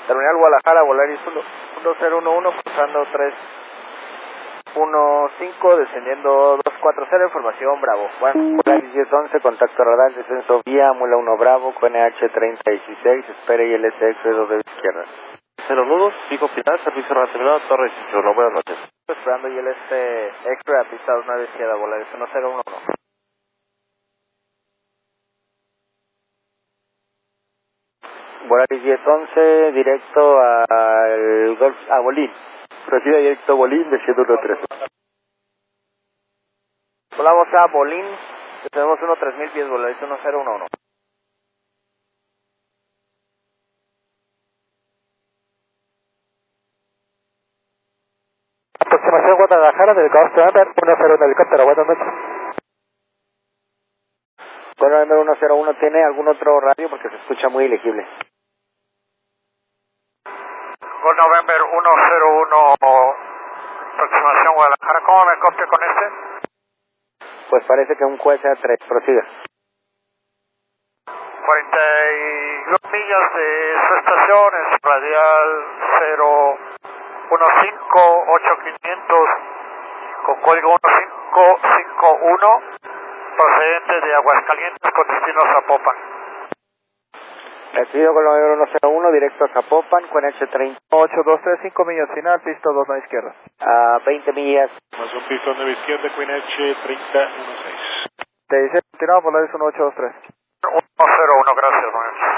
Terminal Guadalajara, Volaris 1011, cruzando 315, descendiendo 240, información Bravo. Bueno, Volaris 1011, contacto radar, descenso vía, Mula 1 Bravo, con NH3016, espere y LSX 2 de izquierda. 0 nudos, pico final, servicio terminado, Torre 18, buenas noches. Esperando y el extra, pista 9 izquierda, Volaris 1011. Volaris 1011, directo al Golf, a Bolín. Proceda directo a Bolín, desciendo 13. Volamos a Bolín, tenemos 3000 pies, Volaris 1011. Aproximación Guadalajara, del Caos Standard, 101 helicóptero, buenas noches. Con el número 101, ¿tiene algún otro radio? Porque se escucha muy ilegible. Con November 101, aproximación Guadalajara, ¿cómo me copia con este? Pues parece que un QSA3, prosiga. 42 millas de su estación, es radial 0158500 con código 1551, procedente de Aguascalientes con destino a Zapopan. Recibido con el número 101, directo a Zapopan, con H30. 8235 millas final, pista 2 a izquierda. A 20 millas. Más un pistón de izquierda, Queen H3016. Te dice, continuamos, Volaris 1823. 101, gracias, maestro.